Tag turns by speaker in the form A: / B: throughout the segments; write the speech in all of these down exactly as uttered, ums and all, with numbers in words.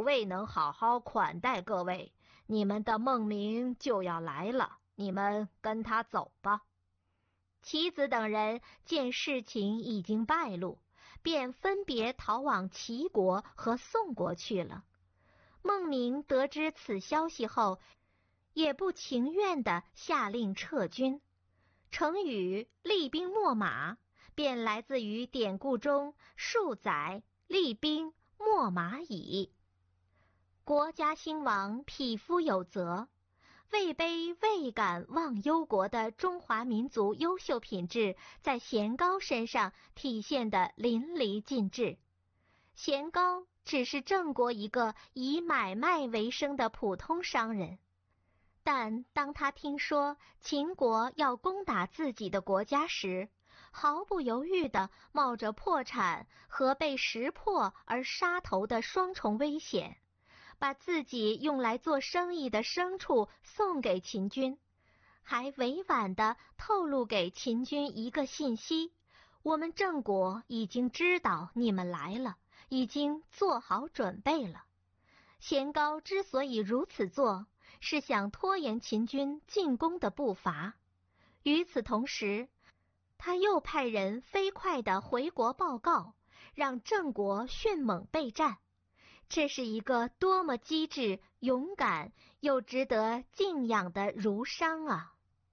A: 未能好好款待各位，你们的孟明就要来了，你们跟他走吧。棋子等人见事情已经败露，便分别逃往齐国和宋国去了。孟明得知此消息后，也不情愿地下令撤军。成语厉兵秣马便来自于典故中数载厉兵秣马矣。国家兴亡，匹夫有责。位卑未敢忘忧国的中华民族优秀品质，在贤高身上体现得淋漓尽致。贤高只是郑国一个以买卖为生的普通商人，但当他听说秦国要攻打自己的国家时，毫不犹豫地冒着破产和被识破而杀头的双重危险，把自己用来做生意的牲畜送给秦军，还委婉地透露给秦军一个信息：我们郑国已经知道你们来了，已经做好准备了。贤高之所以如此做，是想拖延秦军进攻的步伐。与此同时，他又派人飞快地回国报告，让郑国迅猛备战。这是一个多么机智、勇敢又值得敬仰的儒商啊！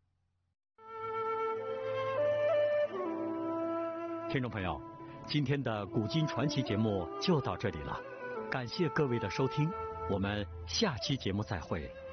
B: 听众朋友，今天的古今传奇节目就到这里了，感谢各位的收听，我们下期节目再会。